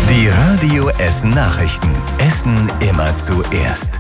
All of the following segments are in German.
Die Radio Essen Nachrichten. Essen immer zuerst.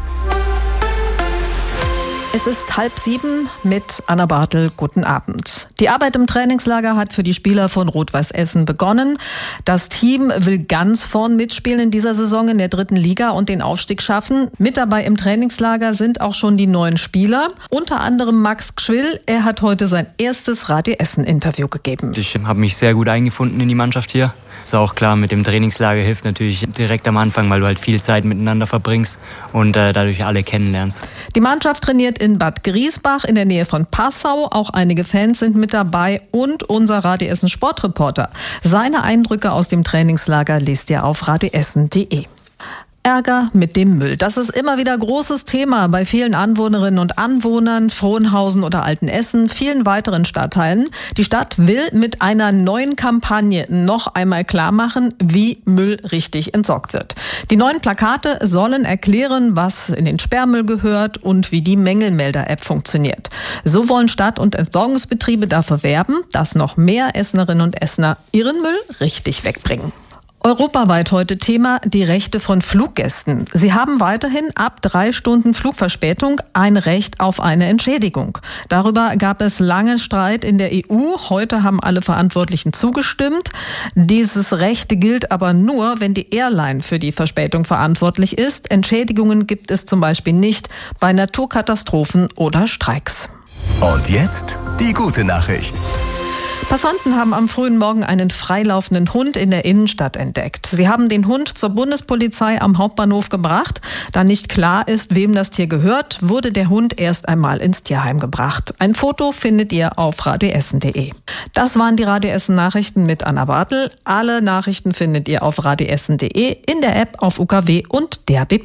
Es ist 6:30 mit Anna Bartel. Guten Abend. Die Arbeit im Trainingslager hat für die Spieler von Rot-Weiß Essen begonnen. Das Team will ganz vorn mitspielen in dieser Saison in der 3. Liga und den Aufstieg schaffen. Mit dabei im Trainingslager sind auch schon die neuen Spieler. Unter anderem Max Gschwill. Er hat heute sein erstes Radio Essen-Interview gegeben. Ich habe mich sehr gut eingefunden in die Mannschaft hier. Ist auch klar, mit dem Trainingslager hilft natürlich direkt am Anfang, weil du halt viel Zeit miteinander verbringst und dadurch alle kennenlernst. Die Mannschaft trainiert in Bad Griesbach in der Nähe von Passau. Auch einige Fans sind mit dabei und unser Radio Essen Sportreporter. Seine Eindrücke aus dem Trainingslager liest ihr auf radioessen.de. Ärger mit dem Müll. Das ist immer wieder großes Thema bei vielen Anwohnerinnen und Anwohnern, Frohnhausen oder Altenessen, vielen weiteren Stadtteilen. Die Stadt will mit einer neuen Kampagne noch einmal klar machen, wie Müll richtig entsorgt wird. Die neuen Plakate sollen erklären, was in den Sperrmüll gehört und wie die Mängelmelder-App funktioniert. So wollen Stadt- und Entsorgungsbetriebe dafür werben, dass noch mehr Essenerinnen und Essener ihren Müll richtig wegbringen. Europaweit heute Thema die Rechte von Fluggästen. Sie haben weiterhin ab 3 Stunden Flugverspätung ein Recht auf eine Entschädigung. Darüber gab es lange Streit in der EU. Heute haben alle Verantwortlichen zugestimmt. Dieses Recht gilt aber nur, wenn die Airline für die Verspätung verantwortlich ist. Entschädigungen gibt es zum Beispiel nicht bei Naturkatastrophen oder Streiks. Und jetzt die gute Nachricht. Passanten haben am frühen Morgen einen freilaufenden Hund in der Innenstadt entdeckt. Sie haben den Hund zur Bundespolizei am Hauptbahnhof gebracht. Da nicht klar ist, wem das Tier gehört, wurde der Hund erst einmal ins Tierheim gebracht. Ein Foto findet ihr auf radioessen.de. Das waren die Radio Essen Nachrichten mit Anna Bartel. Alle Nachrichten findet ihr auf radioessen.de, in der App, auf UKW und DAB+.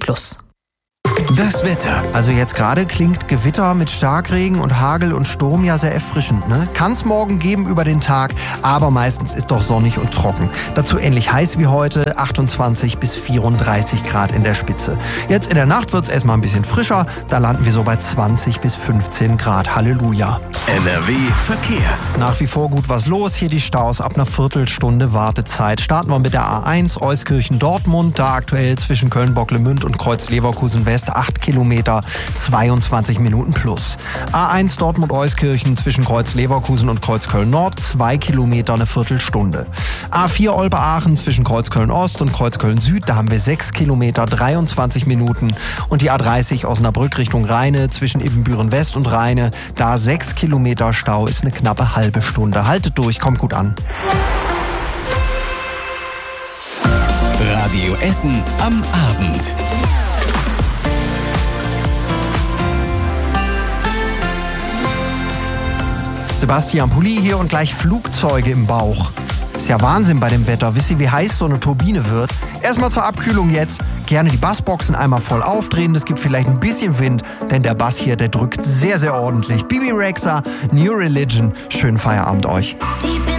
Das Wetter. Also jetzt gerade klingt Gewitter mit Starkregen und Hagel und Sturm ja sehr erfrischend, ne? Kann es morgen geben über den Tag, aber meistens ist doch sonnig und trocken. Dazu ähnlich heiß wie heute, 28 bis 34 Grad in der Spitze. Jetzt in der Nacht wird es erstmal ein bisschen frischer, da landen wir so bei 20 bis 15 Grad. Halleluja. NRW Verkehr. Nach wie vor gut was los, hier die Staus ab einer Viertelstunde Wartezeit. Starten wir mit der A1 Euskirchen-Dortmund, da aktuell zwischen Köln-Bocklemünd und Kreuz-Leverkusen-West 8 Kilometer, 22 Minuten plus. A1 Dortmund-Euskirchen zwischen Kreuz-Leverkusen und Kreuzköln-Nord, 2 Kilometer, eine Viertelstunde. A4 Olpe-Aachen zwischen Kreuzköln-Ost und Kreuzköln-Süd, da haben wir 6 Kilometer, 23 Minuten. Und die A30 Osnabrück Richtung Rheine zwischen Ibbenbüren-West und Rheine, da 6 Kilometer Stau, ist eine knappe halbe Stunde. Haltet durch, kommt gut an. Radio Essen am Abend. Sebastian Pulli hier und gleich Flugzeuge im Bauch. Ist ja Wahnsinn bei dem Wetter. Wisst ihr, wie heiß so eine Turbine wird? Erstmal zur Abkühlung jetzt. Gerne die Bassboxen einmal voll aufdrehen. Das gibt vielleicht ein bisschen Wind, denn der Bass hier, der drückt sehr, sehr ordentlich. Bibi Rexha, New Religion. Schönen Feierabend euch.